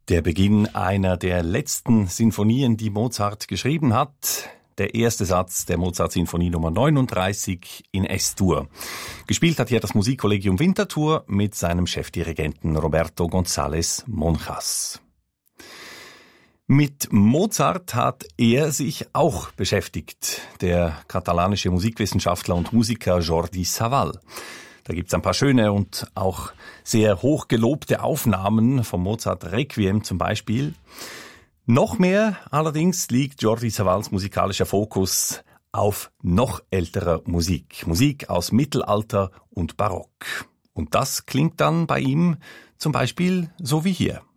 Der Beginn einer der letzten Sinfonien, die Mozart geschrieben hat. Der erste Satz der Mozart-Sinfonie Nummer 39 in S-Dur. Gespielt hat hier das Musikkollegium Winterthur mit seinem Chefdirigenten Roberto González Monjas. Mit Mozart hat er sich auch beschäftigt, der katalanische Musikwissenschaftler und Musiker Jordi Savall. Da gibt's ein paar schöne und auch sehr hoch gelobte Aufnahmen vom Mozart Requiem zum Beispiel. Noch mehr allerdings liegt Jordi Savalls musikalischer Fokus auf noch älterer Musik. Musik aus Mittelalter und Barock. Und das klingt dann bei ihm zum Beispiel so wie hier.